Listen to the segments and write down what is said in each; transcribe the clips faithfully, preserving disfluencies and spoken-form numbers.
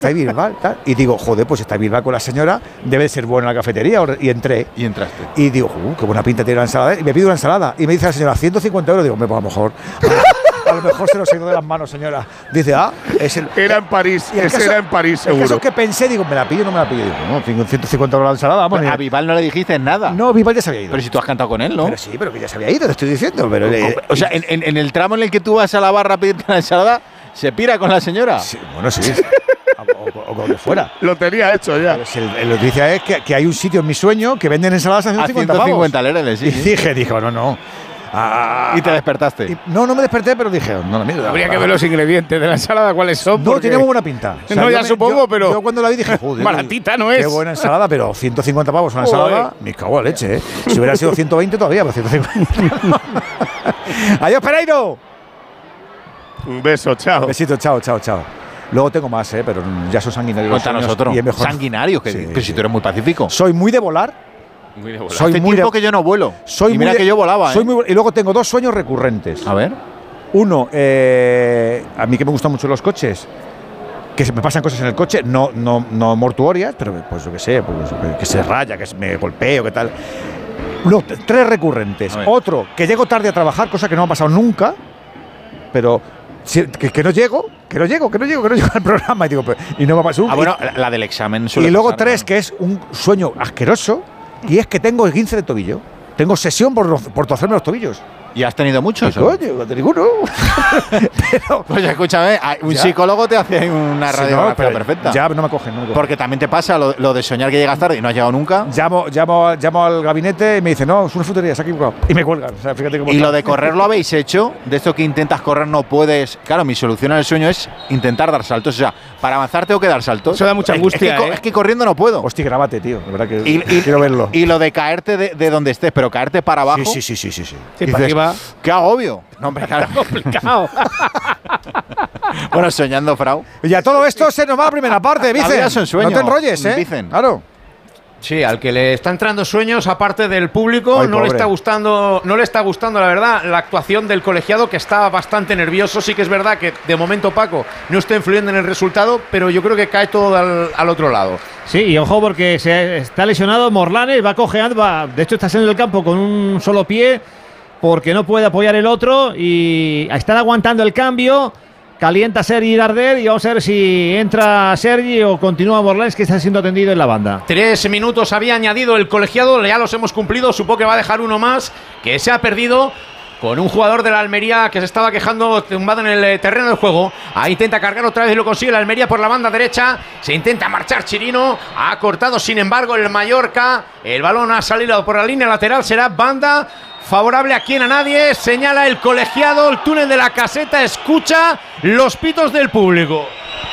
¿está ahí Bilbao? Tal. Y digo, joder, pues está Bilbao con la señora, debe ser buena la cafetería. Y entré. Y entraste. Y digo, uh, qué buena pinta tiene la ensalada. Y me pido una ensalada. Y me dice la señora, ciento cincuenta euros. Digo, me, pues a lo mejor. A lo mejor se nos ha ido de las manos, señora. Dice, ah, es el. Era en París, ese caso, era en París, seguro. Eso que pensé, digo, ¿me la pillo o no me la pillo? Digo, no, ciento cincuenta euros la ensalada. Vamos, a Vival no le dijiste nada. No, Vival ya se había ido. Pero si tú has cantado con él, ¿no? Pero sí, pero que ya se había ido, te estoy diciendo. Pero, o, eh, o sea, en, en, en el tramo en el que tú vas a la barra a pedirte la ensalada, ¿se pira con la señora? Sí, bueno, sí. O, o, o como fuera. Lo tenía hecho ya. Pues el, el noticia es que, que hay un sitio en mi sueño que venden ensaladas a ciento cincuenta, ciento cincuenta lereles, sí. Y dije, dijo, no, no. Ah, y te despertaste. Y, no, no me desperté, pero dije, no, no, mira. Habría que ver los ingredientes de la ensalada, cuáles son. No, tiene muy buena pinta. O sea, no, ya me, supongo, yo, pero. Yo cuando la vi dije, joder. Baratita no es. Qué buena ensalada, pero ciento cincuenta pavos una ensalada. Me cago en leche, ¿eh? Si hubiera sido ciento veinte todavía, pero ciento cincuenta. Adiós, Pereiro. Un beso, chao. Besito, chao, chao, chao. Luego tengo más, ¿eh? Pero ya son sanguinarios. Cuéntanos otro. ¿Sanguinarios? Que, sí, pero si tú eres muy pacífico. Soy muy de volar. Muy de volar. Soy Hace muy tiempo de, que yo no vuelo. Soy y mira muy de, que yo volaba, soy ¿eh? Muy, y luego tengo dos sueños recurrentes. A ver. Uno, eh, a mí que me gustan mucho los coches, que se me pasan cosas en el coche, no, no, no mortuorias, pero pues yo qué sé, pues, que se raya, que me golpeo, que tal. No, tres recurrentes. Otro, que llego tarde a trabajar, cosa que no me ha pasado nunca, pero si, que, que no llego, que no llego, que no llego, que no llego al programa y digo, pues, y no me ha pasado. Ah, bueno, la del examen. Y luego pasar, tres, ¿no? que es un sueño asqueroso, y es que tengo el quince de tobillo. Tengo sesión por, por torcerme los tobillos. ¿Y has tenido muchos? Coño, no tengo ninguno. Pero, pues escúchame, un ya. psicólogo te hace una radiografía sí, no, perfecta. Ya, no me cogen, no me cogen. Porque también te pasa lo, lo de soñar que llegas tarde y no has llegado nunca. Llamo, llamo, llamo al gabinete y me dicen, no, es una frutería, se ha equivocado. Y me cuelgan. O sea, fíjate cómo y está. Lo de correr lo habéis hecho, de esto que intentas correr no puedes. Claro, mi solución al sueño es intentar dar saltos. O sea, para avanzar tengo que dar saltos. Eso da mucha angustia. Es que, ¿eh? es que corriendo no puedo. Hostia, grábate, tío. De verdad que y, y, quiero verlo. Y lo de caerte de, de donde estés, pero caerte para abajo. Sí, sí, sí, sí, sí. sí. sí para arriba. ¿Qué agobio? No, hombre, claro. complicado. Bueno, soñando, Frau. Y a todo esto se nos va la primera parte, Vicen. Sueño, no te enrolles, ¿eh? Vicen. Claro. Sí, al que le está entrando sueños, aparte del público, Ay, no pobre. le está gustando, no le está gustando, la verdad, la actuación del colegiado, que está bastante nervioso. Sí que es verdad que de momento Paco no está influyendo en el resultado, pero yo creo que cae todo al, al otro lado. Sí, y ojo porque se está lesionado Morlanes, va cojeando, va, de hecho está en el campo con un solo pie porque no puede apoyar el otro y están aguantando el cambio. Calienta Sergi Darder y vamos a ver si entra Sergi o continúa Morlanes, que está siendo atendido en la banda. Tres minutos había añadido el colegiado, ya los hemos cumplido, supongo que va a dejar uno más, que se ha perdido con un jugador de la Almería que se estaba quejando tumbado en el terreno del juego. Ahí intenta cargar otra vez y lo consigue la Almería por la banda derecha. Se intenta marchar Chirino, ha cortado sin embargo el Mallorca. El balón ha salido por la línea lateral, será banda favorable a quien a nadie, señala el colegiado, el túnel de la caseta, escucha los pitos del público.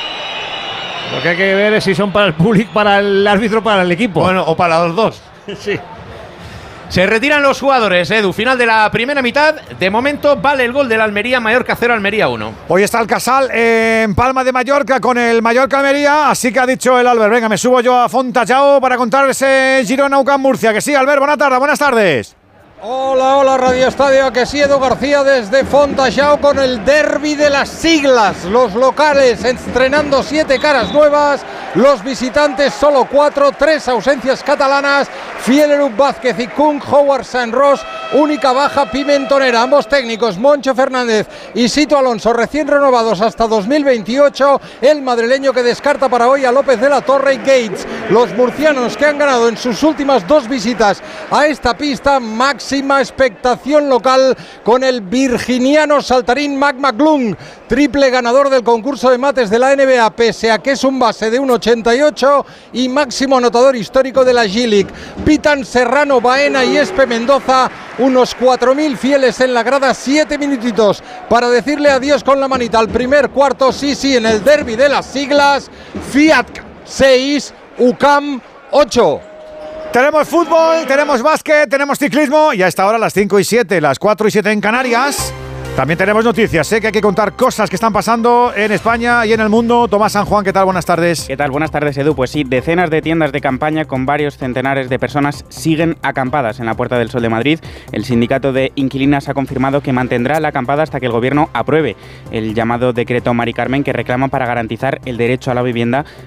Lo que hay que ver es si son para el público, para el árbitro, para el equipo. Bueno, o para los dos. Sí. Se retiran los jugadores, Edu, final de la primera mitad. De momento vale el gol de la Almería, Mallorca cero, Almería uno. Hoy está el Casal en Palma de Mallorca con el Mallorca Almería, así que ha dicho el Albert, venga, me subo yo a Fontallao para contar ese Girona U C A M Murcia. Que sí, Albert, buenas tardes, buenas tardes. Hola, hola Radio Estadio, que sí, Edu García desde Fontallao con el derbi de las siglas. Los locales estrenando siete caras nuevas, los visitantes solo cuatro, tres ausencias catalanas, Fielerup, Vázquez y Kung, Howard, San Ross, única baja Pimentonera. Ambos técnicos, Moncho Fernández y Sito Alonso, recién renovados hasta dos mil veintiocho. El madrileño que descarta para hoy a López de la Torre y Gates. Los murcianos que han ganado en sus últimas dos visitas a esta pista, Max máxima expectación local con el virginiano saltarín Mac McClung, triple ganador del concurso de mates de la N B A, pese a que es un base de uno ochenta y ocho y máximo anotador histórico de la G-League. Pitan Serrano, Baena y Espe Mendoza, unos cuatro mil fieles en la grada, siete minutitos para decirle adiós con la manita al primer cuarto. Sí, sí, en el derbi de las siglas, Fiat seis, U C A M ocho. Tenemos fútbol, tenemos básquet, tenemos ciclismo y a esta hora las cinco y siete, las cuatro y siete en Canarias. También tenemos noticias, sé que hay que contar cosas que están pasando en España y en el mundo. Tomás San Juan, ¿qué tal? Buenas tardes. ¿Qué tal? Buenas tardes, Edu. Pues sí, decenas de tiendas de campaña con varios centenares de personas siguen acampadas en la Puerta del Sol de Madrid. El sindicato de inquilinas ha confirmado que mantendrá la acampada hasta que el gobierno apruebe el llamado decreto Mari Carmen, que reclama para garantizar el derecho a la vivienda